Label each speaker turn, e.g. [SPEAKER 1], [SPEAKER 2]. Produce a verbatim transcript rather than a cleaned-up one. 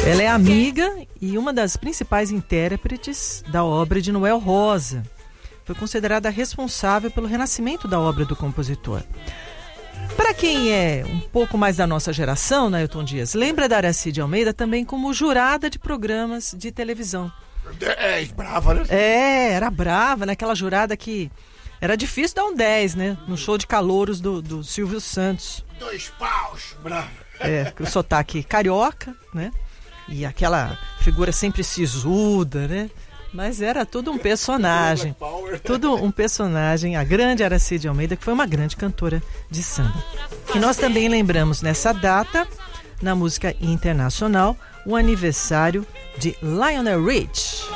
[SPEAKER 1] Ela é amiga e uma das principais intérpretes da obra de Noel Rosa. Foi considerada responsável pelo renascimento da obra do compositor. Para quem é um pouco mais da nossa geração, né, Ailton Dias, lembra da Aracide Almeida também como jurada de programas de televisão.
[SPEAKER 2] É, brava, né?
[SPEAKER 1] É, era brava, né? Aquela jurada que era difícil dar um dez, né? No show de calouros do, do Silvio Santos.
[SPEAKER 2] Dois paus, brava.
[SPEAKER 1] É, com o sotaque carioca, né? E aquela figura sempre sisuda, né? Mas era tudo um personagem. Tudo um personagem, a grande Aracide Almeida, que foi uma grande cantora de samba. E nós também lembramos nessa data, na música internacional, o aniversário de Lionel Richie.